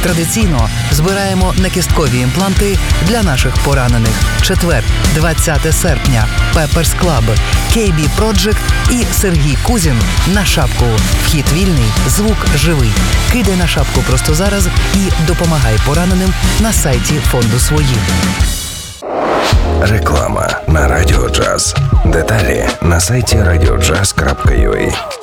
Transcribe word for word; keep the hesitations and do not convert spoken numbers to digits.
Традиційно збираємо накісткові імпланти для наших поранених. Четвер, двадцяте серпня. Pepper's Club, кей бі Project і Сергій Кузін на шапку. Вхід вільний, звук живий. Кидай на шапку просто зараз і допомагай пораненим на сайті фонду «Свої». Реклама на Радіо Джаз. Деталі на сайті радіоджаз крапка ю а.